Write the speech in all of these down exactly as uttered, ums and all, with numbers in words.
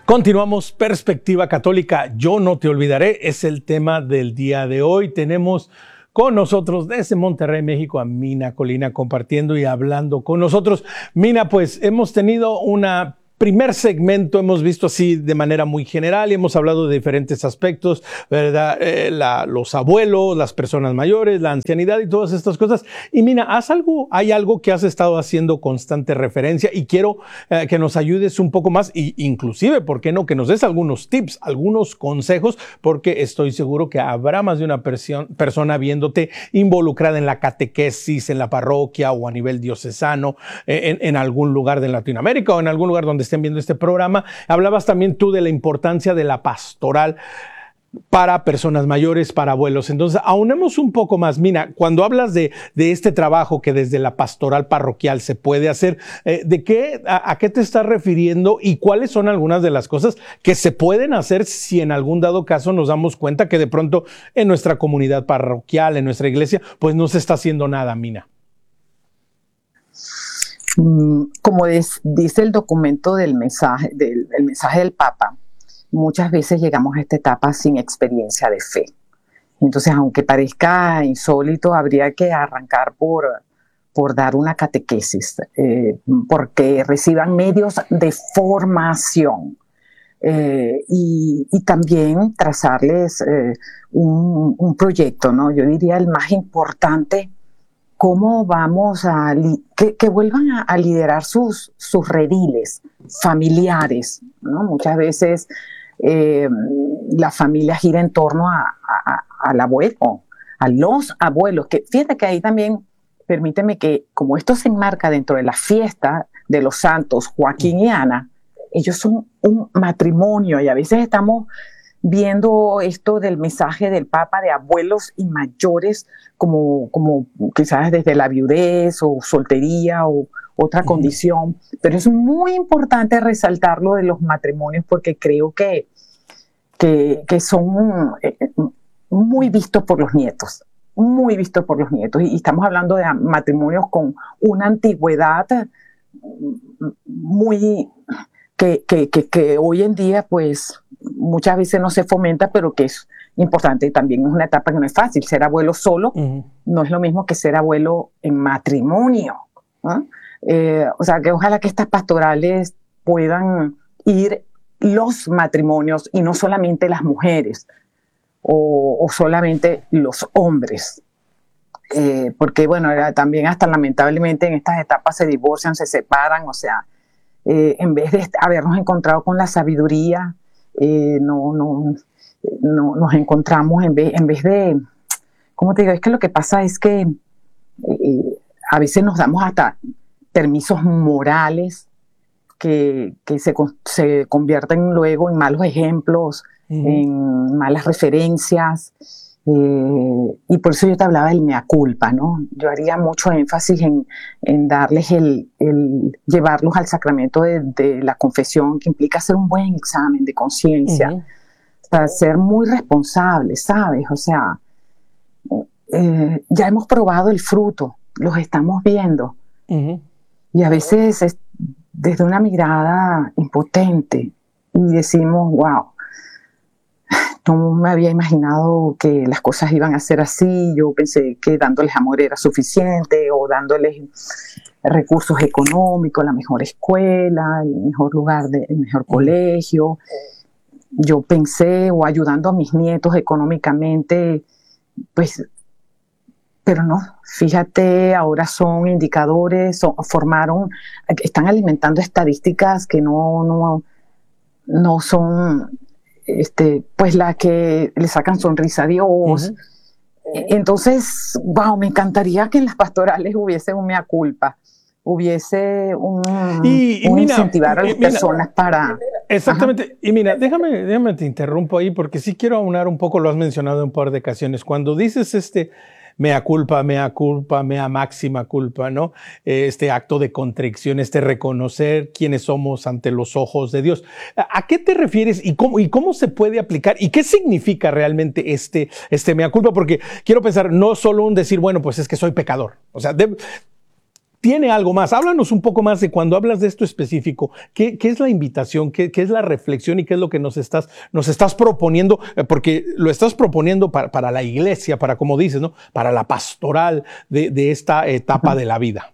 Continuamos, Perspectiva Católica, yo no te olvidaré, es el tema del día de hoy. Tenemos con nosotros desde Monterrey, México, a Mina Colina compartiendo y hablando con nosotros. Mina, pues hemos tenido una primer segmento, hemos visto así de manera muy general y hemos hablado de diferentes aspectos, ¿verdad? Eh, la, los abuelos, las personas mayores, la ancianidad y todas estas cosas. Y Mina, ¿has algo, hay algo que has estado haciendo constante referencia y quiero eh, que nos ayudes un poco más y inclusive, ¿por qué no? Que nos des algunos tips, algunos consejos, porque estoy seguro que habrá más de una perso- persona viéndote involucrada en la catequesis, en la parroquia o a nivel diocesano, eh, en, en algún lugar de Latinoamérica o en algún lugar donde estén viendo este programa. Hablabas también tú de la importancia de la pastoral para personas mayores, para abuelos. Entonces, aunemos un poco más. Mina, cuando hablas de, de este trabajo que desde la pastoral parroquial se puede hacer, eh, ¿de qué, a, a qué te estás refiriendo y cuáles son algunas de las cosas que se pueden hacer si en algún dado caso nos damos cuenta que de pronto en nuestra comunidad parroquial, en nuestra iglesia, pues no se está haciendo nada, Mina? Como es, dice el documento del mensaje, del, el mensaje del Papa, muchas veces llegamos a esta etapa sin experiencia de fe. Entonces, aunque parezca insólito, habría que arrancar por, por dar una catequesis, eh, porque reciban medios de formación eh, y, y también trazarles eh, un, un proyecto, ¿no? Yo diría el más importante. ¿Cómo vamos a que, que vuelvan a, a liderar sus, sus rediles familiares, ¿no? Muchas veces eh, la familia gira en torno a, a, al abuelo, a los abuelos, que fíjate que ahí también, permíteme que como esto se enmarca dentro de la fiesta de los santos Joaquín y Ana, ellos son un matrimonio y a veces estamos viendo esto del mensaje del Papa de abuelos y mayores como, como quizás desde la viudez o soltería o otra uh-huh. condición, pero es muy importante resaltar lo de los matrimonios porque creo que, que, que son muy vistos por los nietos, muy vistos por los nietos y estamos hablando de matrimonios con una antigüedad muy que, que, que, que hoy en día pues muchas veces no se fomenta, pero que es importante. Y también es una etapa que no es fácil. Ser abuelo solo uh-huh. no es lo mismo que ser abuelo en matrimonio, ¿no? Eh, o sea, que ojalá que estas pastorales puedan ir los matrimonios y no solamente las mujeres o, o solamente los hombres. Eh, porque, bueno, también hasta lamentablemente en estas etapas se divorcian, se separan, o sea, eh, en vez de habernos encontrado con la sabiduría, Eh, no, no, no nos encontramos en vez, en vez de, ¿cómo te digo? Es que lo que pasa es que eh, a veces nos damos hasta permisos morales que, que se, se convierten luego en malos ejemplos, uh-huh. en malas referencias, eh, y por eso yo te hablaba del mea culpa, ¿no? Yo haría mucho énfasis en, en darles el, el llevarlos al sacramento de, de la confesión, que implica hacer un buen examen de conciencia, uh-huh. para ser muy responsables, ¿sabes? O sea, eh, ya hemos probado el fruto, los estamos viendo, uh-huh. y a veces es desde una mirada impotente y decimos, wow, no me había imaginado que las cosas iban a ser así, yo pensé que dándoles amor era suficiente o dándoles recursos económicos, la mejor escuela, el mejor lugar, de, el mejor colegio. Yo pensé, o ayudando a mis nietos económicamente, pues, pero no, fíjate, ahora son indicadores, son, formaron, están alimentando estadísticas que no, no, no son... Este, pues la que le sacan sonrisa a Dios. Uh-huh. Entonces, wow, me encantaría que en las pastorales hubiese un mea culpa, hubiese un, y, y un Mina, incentivar a las y, Mina, personas para... Exactamente. Ajá. Y mira, déjame, déjame te interrumpo ahí porque sí quiero aunar un poco, lo has mencionado en un par de ocasiones. Cuando dices este mea culpa, mea culpa, mea máxima culpa, ¿no? Este acto de contrición, este reconocer quiénes somos ante los ojos de Dios. ¿A qué te refieres y cómo, y cómo se puede aplicar? ¿Y qué significa realmente este, este mea culpa? Porque quiero pensar, no solo un decir, bueno, pues es que soy pecador. O sea, de, tiene algo más. Háblanos un poco más de cuando hablas de esto específico. ¿Qué, qué es la invitación? ¿Qué, qué es la reflexión? ¿Y qué es lo que nos estás, nos estás proponiendo? Porque lo estás proponiendo para, para la iglesia, para, como dices, ¿no? Para la pastoral de, de esta etapa de la vida.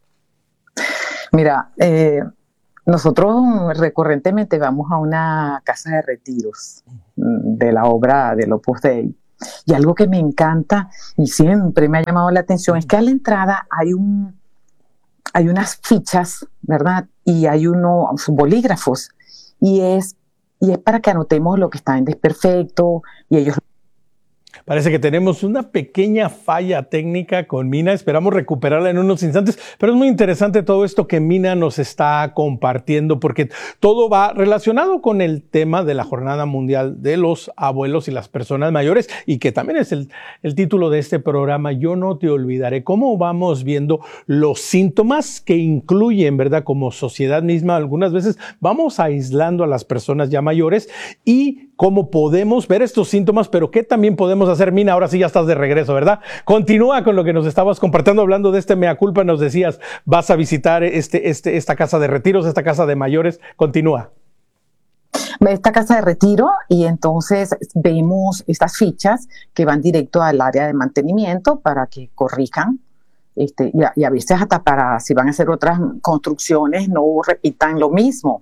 Mira, eh, nosotros recurrentemente vamos a una casa de retiros de la obra del Opus Dei. Y algo que me encanta y siempre me ha llamado la atención es que a la entrada hay un, hay unas fichas, ¿verdad? Y hay unos bolígrafos. Y es, y es para que anotemos lo que está en desperfecto y ellos... Parece que tenemos una pequeña falla técnica con Mina. Esperamos recuperarla en unos instantes, pero es muy interesante todo esto que Mina nos está compartiendo, porque todo va relacionado con el tema de la Jornada Mundial de los Abuelos y las Personas Mayores, y que también es el, el título de este programa, Yo no te olvidaré. Cómo vamos viendo los síntomas que incluyen, ¿verdad? Como sociedad misma, algunas veces vamos aislando a las personas ya mayores y cómo podemos ver estos síntomas, pero qué también podemos hacer. Mina, ahora sí ya estás de regreso, ¿verdad? Continúa con lo que nos estabas compartiendo, hablando de este mea culpa. Nos decías, vas a visitar este, este, esta casa de retiros, esta casa de mayores. Continúa. Esta casa de retiro, y entonces vemos estas fichas que van directo al área de mantenimiento para que corrijan. Este, y, a, y a veces hasta para, si van a hacer otras construcciones, no repitan lo mismo.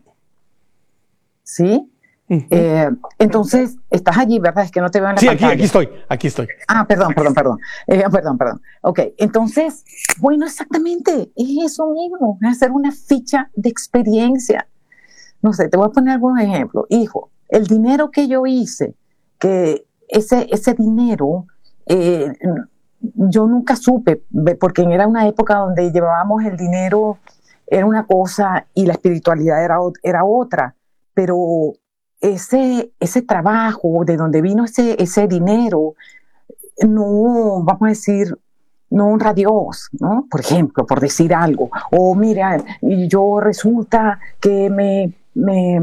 ¿Sí? Uh-huh. Eh, entonces, estás allí, ¿verdad? Es que no te veo en la sí, pantalla. Sí, aquí, aquí estoy, aquí estoy. Ah, perdón, perdón, perdón. Eh, perdón, perdón. Ok, entonces, bueno, exactamente, es eso mismo, es hacer una ficha de experiencia. No sé, te voy a poner algunos ejemplos. Hijo, el dinero que yo hice, que ese, ese dinero, eh, yo nunca supe, porque era una época donde llevábamos el dinero, era una cosa y la espiritualidad era, era otra, pero ese, ese trabajo, de donde vino ese, ese dinero, no, vamos a decir, no honra a Dios, ¿no? Por ejemplo, por decir algo. O mira, yo resulta que me, me,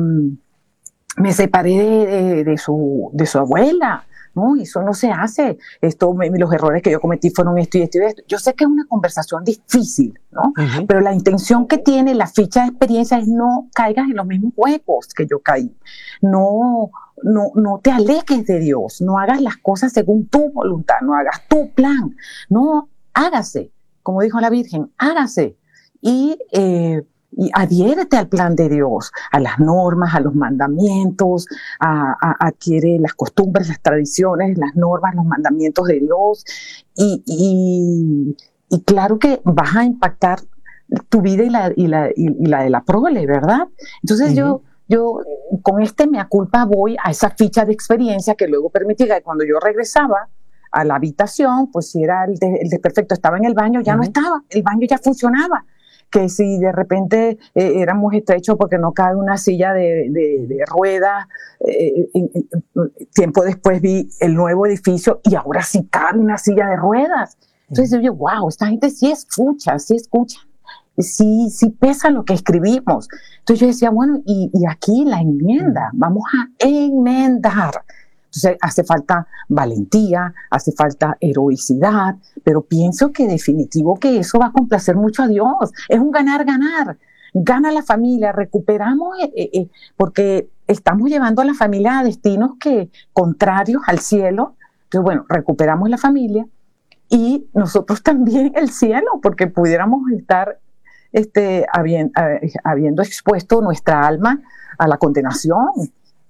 me separé de, de, de, su, de su abuela, ¿no? Eso no se hace. Esto, me, los errores que yo cometí fueron esto y esto y esto. Yo sé que es una conversación difícil, ¿no? Uh-huh. Pero la intención que tiene la ficha de experiencia es no caigas en los mismos huecos que yo caí. No, no, no te alejes de Dios. No hagas las cosas según tu voluntad. No hagas tu plan. No, hágase. Como dijo la Virgen, hágase. Y... Eh, y adhiérete al plan de Dios, a las normas, a los mandamientos, a, a, adquiere las costumbres, las tradiciones, las normas, los mandamientos de Dios. Y, y, y claro que vas a impactar tu vida y la, y la, y la de la prole, ¿verdad? Entonces uh-huh. yo, yo con este mea culpa voy a esa ficha de experiencia que luego permitía que cuando yo regresaba a la habitación, pues si era el, de, el desperfecto estaba en el baño, ya uh-huh. no estaba, el baño ya funcionaba. Que si de repente eh, éramos estrechos porque no cabe una silla de, de, de ruedas, eh, eh, eh, tiempo después vi el nuevo edificio y ahora sí cabe una silla de ruedas. Entonces yo, wow, esta gente sí escucha, sí escucha, sí, sí pesa lo que escribimos. Entonces yo decía, bueno, y, y aquí la enmienda, vamos a enmendar. Entonces hace falta valentía, hace falta heroicidad, pero pienso que definitivo que eso va a complacer mucho a Dios. Es un ganar-ganar. Gana la familia, recuperamos, eh, eh, porque estamos llevando a la familia a destinos que contrarios al cielo. Entonces, bueno, recuperamos la familia y nosotros también el cielo, porque pudiéramos estar este, habiendo, habiendo expuesto nuestra alma a la condenación. Uh-huh.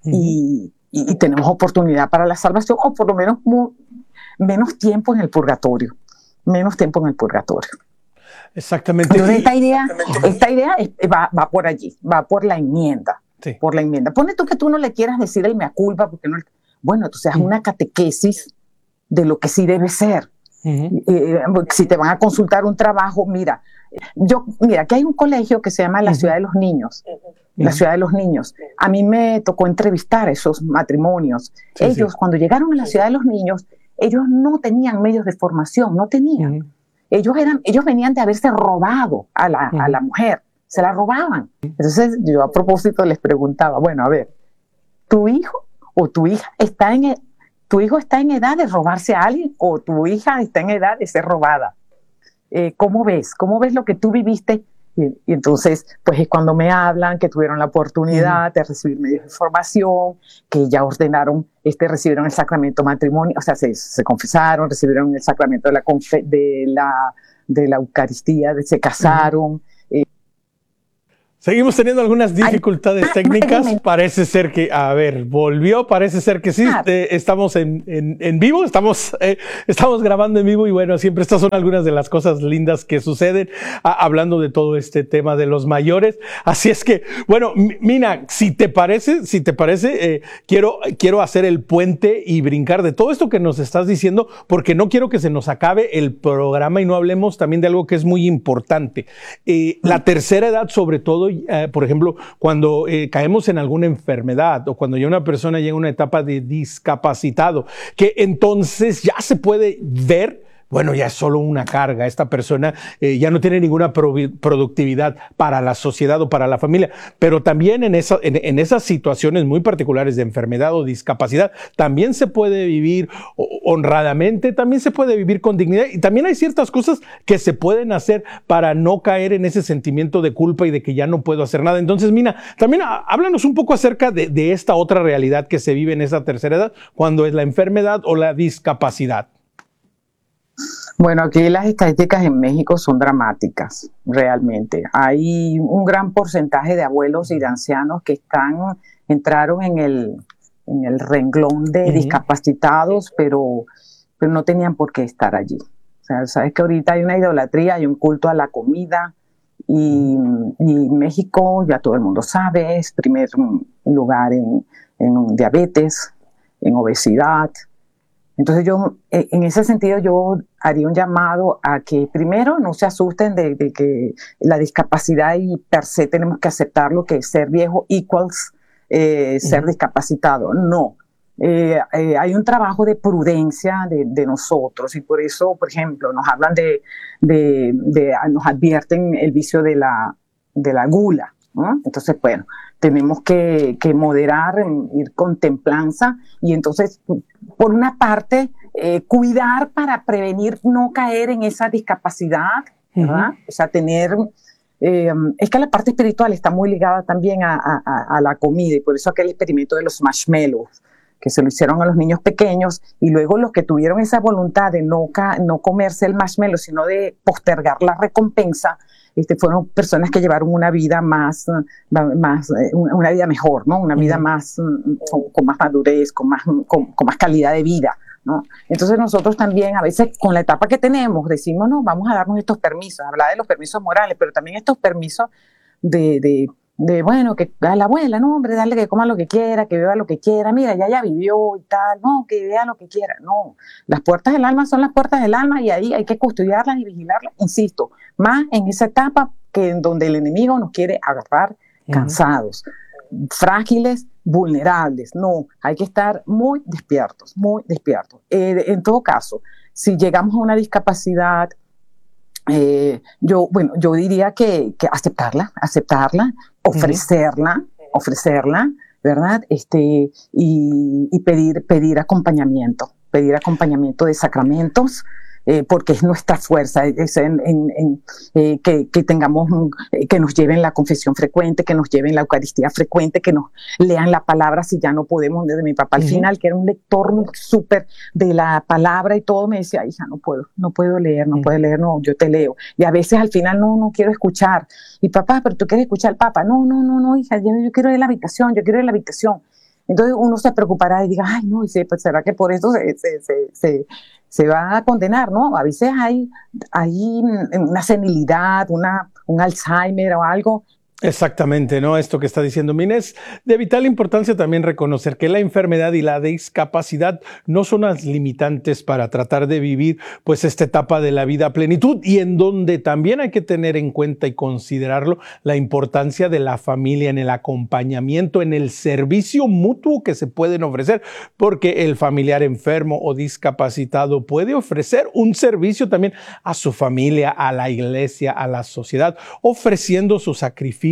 y Y, y tenemos oportunidad para la salvación, o por lo menos muy, menos tiempo en el purgatorio, menos tiempo en el purgatorio. Exactamente. Entonces esta idea, esta idea es, va, va por allí, va por la enmienda, sí. por la enmienda. Pone tú que tú no le quieras decir el mea culpa, porque no, bueno, tú seas uh-huh. una catequesis de lo que sí debe ser. Uh-huh. Eh, si te van a consultar un trabajo, mira, yo, mira, aquí hay un colegio que se llama la uh-huh. Ciudad de los Niños. Uh-huh. La ciudad de los niños. A mí me tocó entrevistar a esos matrimonios. Sí, ellos, sí. cuando llegaron a la ciudad de los niños, ellos no tenían medios de formación, no tenían. Uh-huh. Ellos, eran, ellos venían de haberse robado a la, uh-huh. a la mujer, se la robaban. Entonces yo a propósito les preguntaba, bueno, a ver, ¿tu hijo o tu hija está en, tu hijo está en edad de robarse a alguien o tu hija está en edad de ser robada? eh, ¿cómo ves? ¿Cómo ves lo que tú viviste? Y, y entonces, pues es cuando me hablan que tuvieron la oportunidad uh-huh. de recibir medios de información, que ya ordenaron, este, recibieron el sacramento matrimonio, o sea, se, se confesaron, recibieron el sacramento de la, confe, de la, de la Eucaristía, de, se casaron. Uh-huh. eh, Seguimos teniendo algunas dificultades Ay, técnicas. Ay, parece ser que, a ver, volvió, parece ser que sí. Eh, estamos en, en, en vivo, estamos, eh, estamos grabando en vivo y bueno, siempre estas son algunas de las cosas lindas que suceden a, hablando de todo este tema de los mayores. Así es que, bueno, Mina, si te parece, si te parece, eh, quiero, quiero hacer el puente y brincar de todo esto que nos estás diciendo, porque no quiero que se nos acabe el programa y no hablemos también de algo que es muy importante. Eh, la tercera edad, sobre todo, Uh, por ejemplo, cuando eh, caemos en alguna enfermedad o cuando ya una persona llega a una etapa de discapacitado, que entonces ya se puede ver, bueno, ya es solo una carga. Esta persona eh, ya no tiene ninguna pro productividad para la sociedad o para la familia. Pero también en, esa, en, en esas situaciones muy particulares de enfermedad o discapacidad, también se puede vivir honradamente, también se puede vivir con dignidad. Y también hay ciertas cosas que se pueden hacer para no caer en ese sentimiento de culpa y de que ya no puedo hacer nada. Entonces, Mina, también háblanos un poco acerca de, de esta otra realidad que se vive en esa tercera edad, cuando es la enfermedad o la discapacidad. Bueno, aquí las estadísticas en México son dramáticas, realmente. Hay un gran porcentaje de abuelos y de ancianos que están, entraron en el, en el renglón de uh-huh. discapacitados, pero, pero no tenían por qué estar allí. O sea, sabes que ahorita hay una idolatría, hay un culto a la comida y, y México, ya todo el mundo sabe, es primer lugar en, en diabetes, en obesidad. Entonces yo, en ese sentido, yo haría un llamado a que primero no se asusten de, de que la discapacidad y per se tenemos que aceptarlo, que ser viejo equals eh, ser uh-huh. discapacitado. No, eh, eh, hay un trabajo de prudencia de, de nosotros y por eso, por ejemplo, nos hablan de, de, de nos advierten el vicio de la, de la gula, ¿no? Entonces, bueno, tenemos que, que moderar, ir con templanza y entonces, por una parte, eh, cuidar para prevenir no caer en esa discapacidad, ¿verdad? Uh-huh. O sea, tener... Eh, es que la parte espiritual está muy ligada también a, a, a la comida y por eso aquel experimento de los marshmallows, que se lo hicieron a los niños pequeños y luego los que tuvieron esa voluntad de no, ca- no comerse el marshmallow, sino de postergar la recompensa, Este, fueron personas que llevaron una vida más, más una vida mejor, ¿no? Una vida uh-huh. más, con, con más madurez, con más, con, con más calidad de vida, ¿no? Entonces nosotros también a veces con la etapa que tenemos decimos, no, vamos a darnos estos permisos, hablar de los permisos morales, pero también estos permisos de, de, de bueno, que a la abuela, no, hombre, dale que coma lo que quiera, que beba lo que quiera, mira, ya ya vivió y tal, no, que vea lo que quiera, no. Las puertas del alma son las puertas del alma y ahí hay que custodiarlas y vigilarlas, insisto, más en esa etapa que en donde el enemigo nos quiere agarrar cansados, uh-huh. frágiles, vulnerables. No, hay que estar muy despiertos, muy despiertos. Eh, en todo caso, si llegamos a una discapacidad, eh, yo, bueno, yo diría que, que aceptarla, aceptarla, ofrecerla, uh-huh. ofrecerla, ¿verdad? Este, y, y pedir, pedir acompañamiento, pedir acompañamiento de sacramentos, Eh, porque es nuestra fuerza, es en, en, en, eh, que, que tengamos, eh, que nos lleven la confesión frecuente, que nos lleven la Eucaristía frecuente, que nos lean la palabra si ya no podemos. Desde mi papá al uh-huh. final, que era un lector súper de la palabra y todo, me decía, hija, no puedo, no puedo leer, no uh-huh. puedo leer, no, yo te leo. Y a veces al final, no, no quiero escuchar. Y papá, pero tú quieres escuchar al Papa. No, no, no, no, hija, yo, yo quiero ir a la habitación, yo quiero ir a la habitación. Entonces uno se preocupará y diga, ay, no, y se, pues, ¿será que por eso se, se, se, se, se va a condenar? No, a veces hay, hay una senilidad, una, un Alzheimer o algo. Exactamente, ¿no? Esto que está diciendo Mina es de vital importancia también reconocer que la enfermedad y la discapacidad no son las limitantes para tratar de vivir pues esta etapa de la vida a plenitud y en donde también hay que tener en cuenta y considerarlo la importancia de la familia en el acompañamiento, en el servicio mutuo que se pueden ofrecer, porque el familiar enfermo o discapacitado puede ofrecer un servicio también a su familia, a la iglesia, a la sociedad, ofreciendo su sacrificio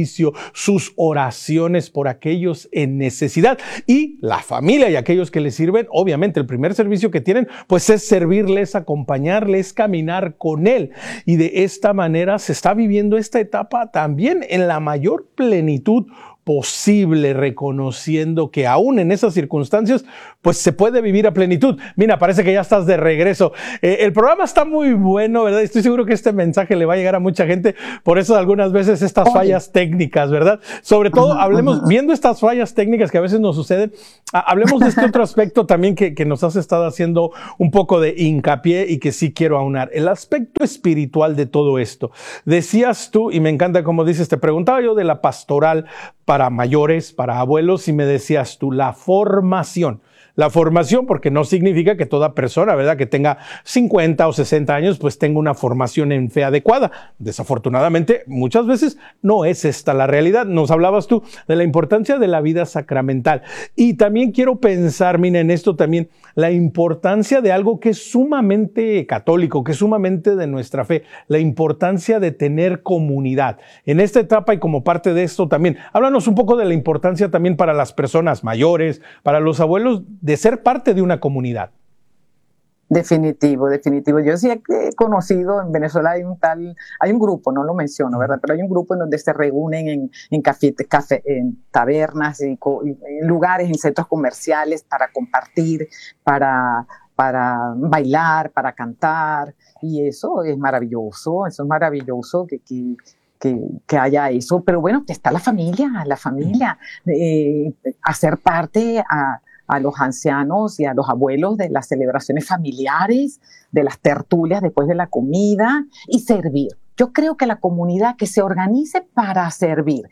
servicio, sus oraciones por aquellos en necesidad y la familia y aquellos que les sirven. Obviamente el primer servicio que tienen pues es servirles, acompañarles, caminar con Él, y de esta manera se está viviendo esta etapa también en la mayor plenitud posible, reconociendo que aún en esas circunstancias pues se puede vivir a plenitud. Mira, parece que ya estás de regreso. Eh, el programa está muy bueno, ¿verdad? Estoy seguro que este mensaje le va a llegar a mucha gente, por eso algunas veces estas Oye. fallas técnicas, ¿verdad? Sobre todo, ajá, hablemos, ajá. viendo estas fallas técnicas que a veces nos suceden, a, hablemos de este otro aspecto también que, que nos has estado haciendo un poco de hincapié y que sí quiero aunar, el aspecto espiritual de todo esto. Decías tú, y me encanta como dices, te preguntaba yo de la pastoral para mayores, para abuelos, y me decías tú, la formación. La formación, porque no significa que toda persona, ¿verdad?, que tenga cincuenta o sesenta años, pues tenga una formación en fe adecuada. Desafortunadamente, muchas veces no es esta la realidad. Nos hablabas tú de la importancia de la vida sacramental. Y también quiero pensar, mira, en esto también, la importancia de algo que es sumamente católico, que es sumamente de nuestra fe, la importancia de tener comunidad. En esta etapa y como parte de esto también, háblanos un poco de la importancia también para las personas mayores, para los abuelos, de ser parte de una comunidad. Definitivo, definitivo. Yo sí he conocido, en Venezuela hay un tal, hay un grupo, no lo menciono, ¿verdad? Pero hay un grupo en donde se reúnen en, en, café, café, en tabernas, y, en lugares, en centros comerciales para compartir, para, para bailar, para cantar, y eso es maravilloso, eso es maravilloso que, que Que, que haya eso, pero bueno, que está la familia, la familia, eh, hacer parte a, a los ancianos y a los abuelos de las celebraciones familiares, de las tertulias después de la comida y servir. Yo creo que la comunidad que se organice para servir.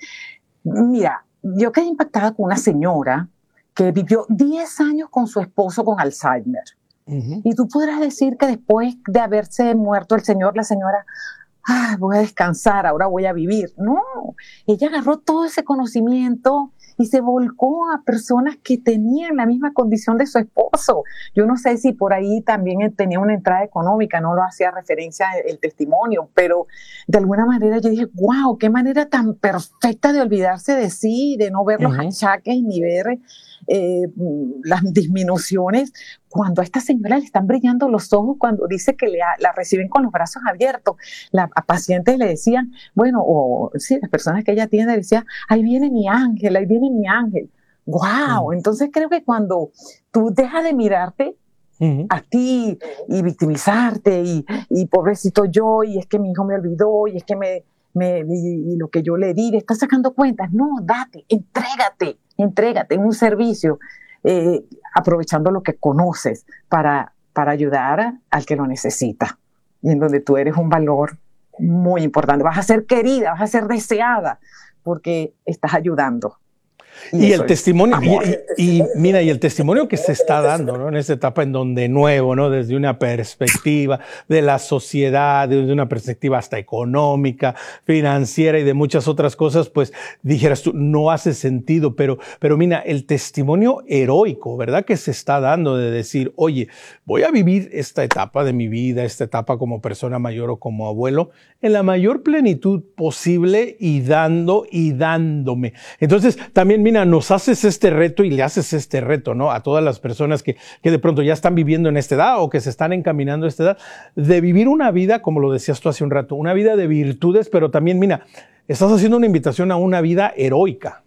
Mira, yo quedé impactada con una señora que vivió diez años con su esposo con Alzheimer. Uh-huh. Y tú podrás decir que después de haberse muerto el señor, la señora, ah, voy a descansar, ahora voy a vivir. No, ella agarró todo ese conocimiento y se volcó a personas que tenían la misma condición de su esposo. Yo no sé si por ahí también tenía una entrada económica, no lo hacía referencia el testimonio, pero de alguna manera yo dije, wow, qué manera tan perfecta de olvidarse de sí, de no ver los uh-huh. achaques ni ver eh, las disminuciones. Cuando a esta señora le están brillando los ojos, cuando dice que le, la reciben con los brazos abiertos, la, a pacientes le decían, bueno, o sí, las personas que ella atiende le decían, ahí viene mi ángel, ahí viene mi ángel. ¡Wow! Uh-huh. Entonces creo que cuando tú dejas de mirarte uh-huh. a ti y victimizarte y, y pobrecito yo, y es que mi hijo me olvidó, y es que me, me y, y lo que yo le di, estás sacando cuentas. No, date, entrégate, entrégate en un servicio. Eh, aprovechando lo que conoces para, para ayudar al que lo necesita, y en donde tú eres un valor muy importante. Vas a ser querida, vas a ser deseada porque estás ayudando. Y, y el testimonio, y, y, y mira, y el testimonio que se está dando, ¿no? En esta etapa en donde nuevo, ¿no? Desde una perspectiva de la sociedad, desde una perspectiva hasta económica, financiera y de muchas otras cosas, pues dijeras tú, no hace sentido, pero, pero mira, el testimonio heroico, ¿verdad? Que se está dando de decir, oye, voy a vivir esta etapa de mi vida, esta etapa como persona mayor o como abuelo, en la mayor plenitud posible y dando y dándome. Entonces, también mira, nos haces este reto y le haces este reto, ¿no? A todas las personas que, que de pronto ya están viviendo en esta edad o que se están encaminando a esta edad, de vivir una vida, como lo decías tú hace un rato, una vida de virtudes, pero también, mira, estás haciendo una invitación a una vida heroica.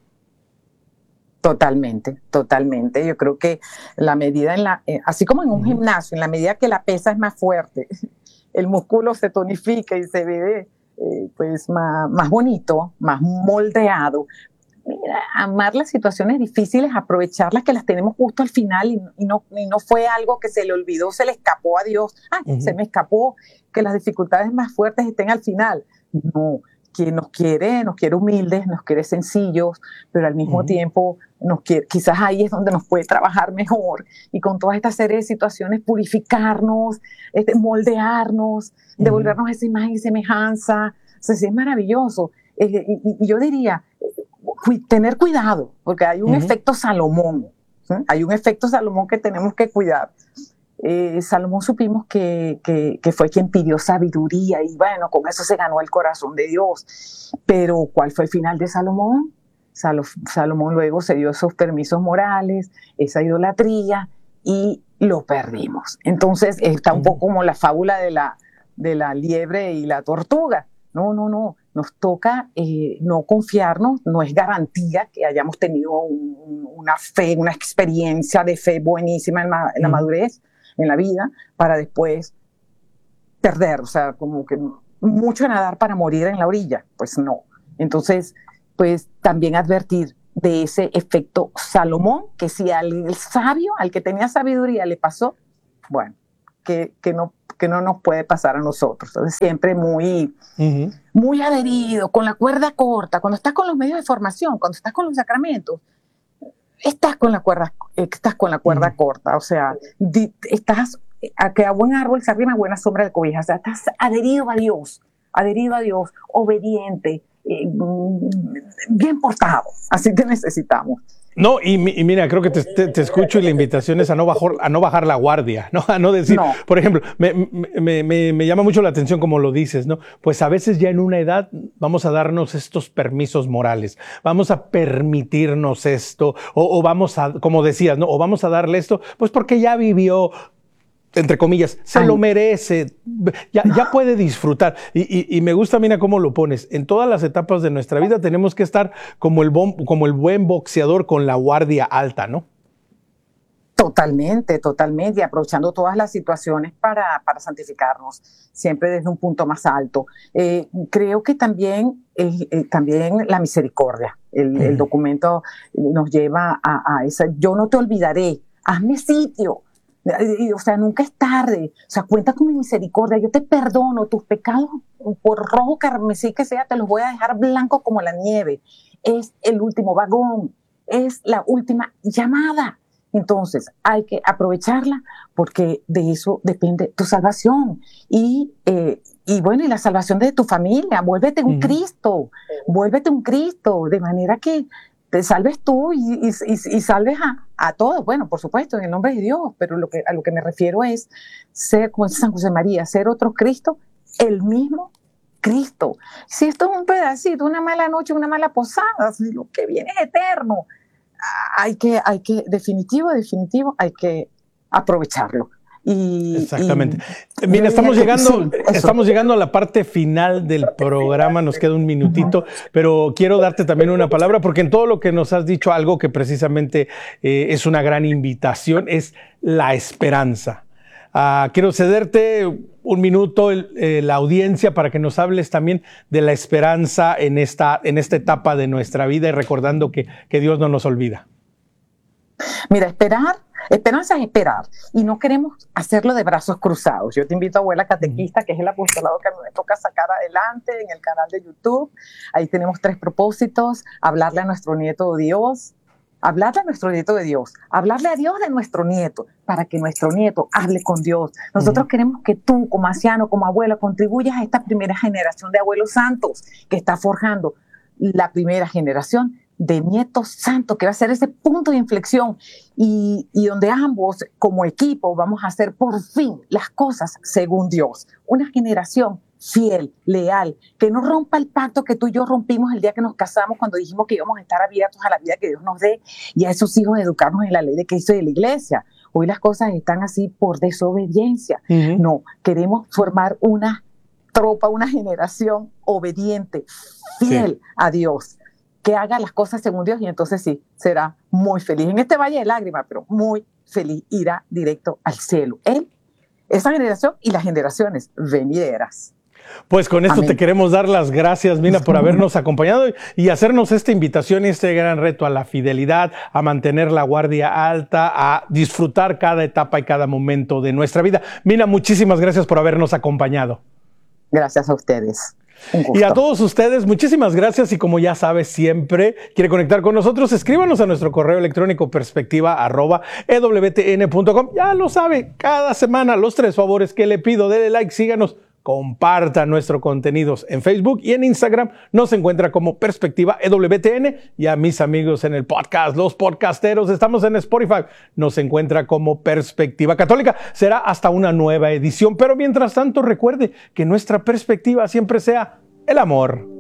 Totalmente, totalmente. Yo creo que la medida en la, eh, así como en un uh-huh. gimnasio, en la medida que la pesa es más fuerte, el músculo se tonifica y se ve eh, pues más, más bonito, más moldeado. Mira, amar las situaciones difíciles, aprovecharlas, que las tenemos justo al final y, y, no, y no fue algo que se le olvidó, se le escapó a Dios. Ah, uh-huh. se me escapó que las dificultades más fuertes estén al final. No, que nos quiere, nos quiere humildes, nos quiere sencillos, pero al mismo uh-huh. tiempo nos quiere, quizás ahí es donde nos puede trabajar mejor y con toda esta serie de situaciones purificarnos, este, moldearnos, uh-huh. devolvernos esa imagen y semejanza. O sea, sí, es maravilloso. Eh, y, y yo diría, tener cuidado, porque hay un uh-huh. efecto Salomón, ¿sí? Hay un efecto Salomón que tenemos que cuidar. eh, Salomón supimos que, que, que fue quien pidió sabiduría y bueno, con eso se ganó el corazón de Dios. Pero ¿cuál fue el final de Salomón? Sal- Salomón luego se dio esos permisos morales, esa idolatría y lo perdimos. Entonces está un poco como la fábula de la, de la liebre y la tortuga. No, no, no. Nos toca eh, no confiarnos, no es garantía que hayamos tenido un, una fe, una experiencia de fe buenísima en la, en la madurez, en la vida, para después perder, o sea, como que mucho nadar para morir en la orilla, pues no. Entonces, pues también advertir de ese efecto Salomón, que si al sabio, al que tenía sabiduría le pasó, bueno, que, que no que no nos puede pasar a nosotros. Entonces, siempre muy, uh-huh. muy adherido, con la cuerda corta. Cuando estás con los medios de formación, cuando estás con los sacramentos, estás con la cuerda, estás con la cuerda uh-huh. corta. O sea, di, estás a que a buen árbol se arrima buena sombra de cobija. O sea, estás adherido a Dios, adherido a Dios, obediente, eh, bien portado. Así que necesitamos. No, y, y mira, creo que te, te, te escucho y la invitación es a no bajar, a no bajar la guardia, ¿no? A no decir, no. Por ejemplo, me, me, me, me llama mucho la atención como lo dices, ¿no? Pues a veces ya en una edad vamos a darnos estos permisos morales, vamos a permitirnos esto, o, o vamos a, como decías, ¿no? O vamos a darle esto, pues porque ya vivió, entre comillas, se Ay. lo merece, ya, ya puede disfrutar. Y, y, y me gusta, mira cómo lo pones. En todas las etapas de nuestra vida tenemos que estar como el, bom, como el buen boxeador con la guardia alta, ¿no? Totalmente, totalmente, y aprovechando todas las situaciones para, para santificarnos, siempre desde un punto más alto. Eh, creo que también, eh, eh, también la misericordia, el, mm. el documento nos lleva a, a esa, yo no te olvidaré, hazme sitio. O sea, nunca es tarde. O sea, cuenta con mi misericordia. Yo te perdono tus pecados, por rojo carmesí que sea, te los voy a dejar blancos como la nieve. Es el último vagón, es la última llamada. Entonces, hay que aprovecharla porque de eso depende tu salvación. Y, eh, y bueno, y la salvación de tu familia. Vuélvete un uh-huh. Cristo, vuélvete un Cristo, de manera que te salves tú y, y, y, y salves a, a todos. Bueno, por supuesto, en el nombre de Dios, pero lo que, a lo que me refiero es ser, como dice San José María, ser otro Cristo, el mismo Cristo. Si esto es un pedacito, una mala noche, una mala posada, si lo que viene es eterno, hay que, hay que, definitivo, definitivo, hay que aprovecharlo. Y, Exactamente. Y Mira, estamos llegando, que, sí, estamos llegando a la parte final del programa, nos queda un minutito, uh-huh. pero quiero darte también una palabra, porque en todo lo que nos has dicho, algo que precisamente eh, es una gran invitación, es la esperanza. Uh, quiero cederte un minuto el, eh, la audiencia para que nos hables también de la esperanza en esta, en esta etapa de nuestra vida y recordando que, que Dios no nos olvida. Mira, esperar, esperanza es esperar y no queremos hacerlo de brazos cruzados. Yo te invito a Abuela Catequista, que es el apostolado que a mí me toca sacar adelante en el canal de YouTube. Ahí tenemos tres propósitos: hablarle a nuestro nieto de Dios, hablarle a nuestro nieto de Dios, hablarle a Dios de nuestro nieto, para que nuestro nieto hable con Dios. Nosotros uh-huh. queremos que tú, como anciano, como abuela, contribuyas a esta primera generación de abuelos santos que está forjando la primera generación de nietos santos, que va a ser ese punto de inflexión y, y donde ambos, como equipo, vamos a hacer por fin las cosas según Dios. Una generación fiel, leal, que no rompa el pacto que tú y yo rompimos el día que nos casamos, cuando dijimos que íbamos a estar abiertos a la vida que Dios nos dé y a esos hijos educarnos en la ley de Cristo y de la iglesia. Hoy las cosas están así por desobediencia. Uh-huh. No, queremos formar una tropa, una generación obediente, fiel sí. a Dios, que haga las cosas según Dios, y entonces sí, será muy feliz. En este valle de lágrimas, pero muy feliz, irá directo al cielo. Él, esa generación y las generaciones venideras. Pues con esto Amén. Te queremos dar las gracias, Mina, por habernos acompañado y hacernos esta invitación y este gran reto a la fidelidad, a mantener la guardia alta, a disfrutar cada etapa y cada momento de nuestra vida. Mina, muchísimas gracias por habernos acompañado. Gracias a ustedes. Y a todos ustedes, muchísimas gracias, y como ya sabes, siempre quiere conectar con nosotros, escríbanos a nuestro correo electrónico perspectiva arroba e w t n punto com. Ya lo sabe, cada semana los tres favores que le pido: dele like, síganos, Comparta nuestros contenidos en Facebook y en Instagram. Nos encuentra como Perspectiva E W T N. Y a mis amigos en el podcast, los podcasteros, estamos en Spotify. Nos encuentra como Perspectiva Católica. Será hasta una nueva edición. Pero mientras tanto, recuerde que nuestra perspectiva siempre sea el amor.